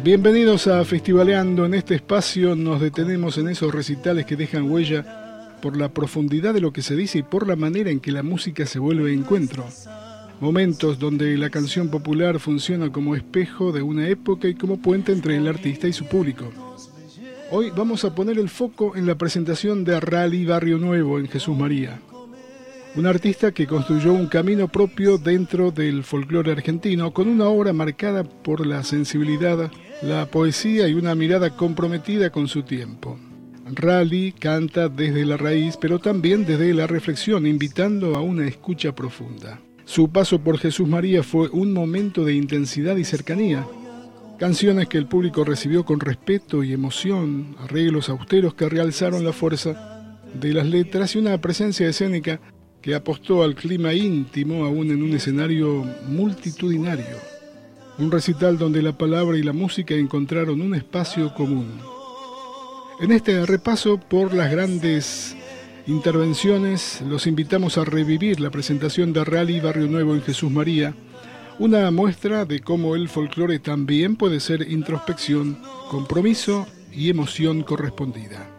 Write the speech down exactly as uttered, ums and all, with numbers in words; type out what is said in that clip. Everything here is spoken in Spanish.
Bienvenidos a Festivaleando. En este espacio nos detenemos en esos recitales que dejan huella por la profundidad de lo que se dice y por la manera en que la música se vuelve encuentro. Momentos donde la canción popular funciona como espejo de una época y como puente entre el artista y su público. Hoy vamos a poner el foco en la presentación de Rally Barrio Nuevo en Jesús María. Un artista que construyó un camino propio dentro del folclore argentino con una obra marcada por la sensibilidad, la poesía y una mirada comprometida con su tiempo. Rally canta desde la raíz, pero también desde la reflexión, invitando a una escucha profunda. Su paso por Jesús María fue un momento de intensidad y cercanía. Canciones que el público recibió con respeto y emoción, arreglos austeros que realzaron la fuerza de las letras y una presencia escénica que apostó al clima íntimo aún en un escenario multitudinario. Un recital donde la palabra y la música encontraron un espacio común. En este repaso por las grandes intervenciones, los invitamos a revivir la presentación de Rally Barrio Nuevo en Jesús María, una muestra de cómo el folclore también puede ser introspección, compromiso y emoción correspondida.